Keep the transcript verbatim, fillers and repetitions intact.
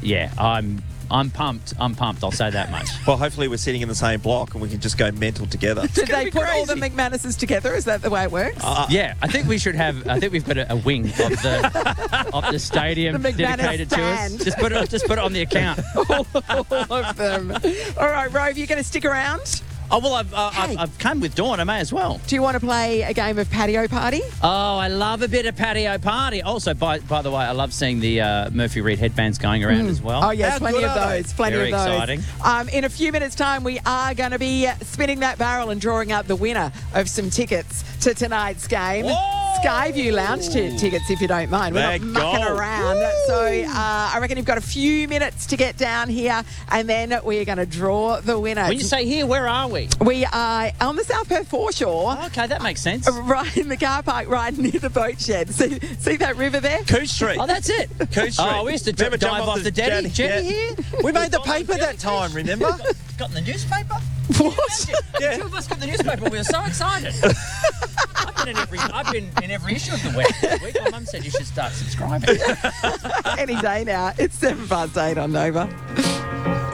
yeah, I'm I'm pumped. I'm pumped. I'll say that much. Well, hopefully we're sitting in the same block and we can just go mental together. Did they put all the crazy. McManuses together? Is that the way it works? Uh, Yeah, I think we should have. I think we've got a, a wing of the of the stadium The McManus dedicated to us. stand. Just put it. Just put it on the account. all of them. All right, Rove, you going to stick around? Oh well, I've uh, Hey. I've, I've come with Dawn. I may as well. Do you want to play a game of patio party? Oh, I love a bit of patio party. Also, by by the way, I love seeing the uh, Murphy Reed headbands going around as well. Oh, yes, How plenty good of are they? those. Plenty Very of those. exciting. Um, in a few minutes' time, we are going to be spinning that barrel and drawing out the winner of some tickets to tonight's game. Whoa! Skyview Lounge t- tickets, if you don't mind. We're There not mucking go. around. So uh, I reckon you've got a few minutes to get down here, and then we're going to draw the winner. When you say here, where are we? we are on the South Perth foreshore. Okay, that makes sense. Right in the car park, right near the boat shed. See, see that river there? Cooch Street. Oh, that's it. Cooch Street. Oh, we used to d- Remember dive jump off the jetty. Jetty yeah. here. We made the Dive off paper the that jetty. time, remember? Got in the newspaper. What? Yeah. Two of us got in the newspaper. We were so excited. I've been in every. I've been in every issue of the week. This week. My mum said you should start subscribing. Any day now. It's seven past eight on Nova.